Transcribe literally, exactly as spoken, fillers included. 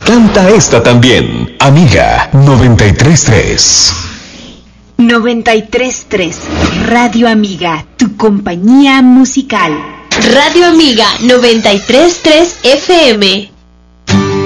Canta esta también, Amiga noventa y tres punto tres. noventa y tres punto tres, Radio Amiga, tu compañía musical. Radio Amiga noventa y tres punto tres F M.